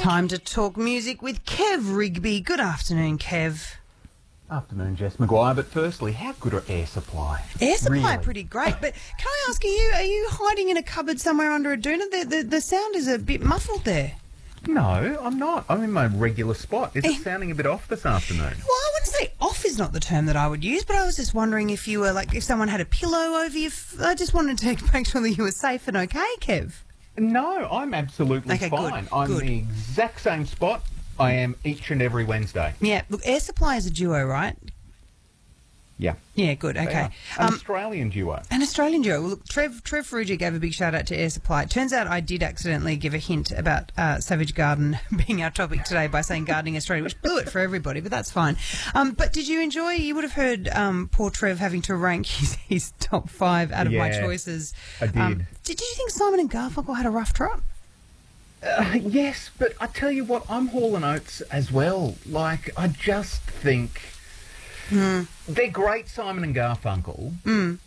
Time to talk music with Kev Rigby. Good afternoon, Kev. Afternoon, Jess Maguire. But firstly, how good are Air Supply? Air Supply Really? pretty great, but can I ask, are you hiding in a cupboard somewhere under a doona? The sound is a bit muffled there. No, I'm not. I'm in my regular spot. Is it sounding a bit off this afternoon? Well, I wouldn't say off is not the term that I would use, but I was just wondering if you were if someone had a pillow over you. I just wanted to make sure that you were safe and okay, Kev. No, I'm absolutely Okay, fine. good, I'm good. the exact same spot I am each and every Wednesday. Yeah, look, Air Supply is a duo, right? Yeah. Yeah, good, they okay. are. An Australian duo. An Australian duo. Well, look, Trev Ferrugia gave a big shout out to Air Supply. It turns out I did accidentally give a hint about Savage Garden being our topic today by saying Gardening Australia, which blew it for everybody, but that's fine. But did you enjoy, you would have heard poor Trev having to rank his top 5 out of my choices. I did. Did you think Simon and Garfunkel had a rough trot? Yes, but I tell you what, I'm hauling oats as well. I just think they're great, Simon and Garfunkel.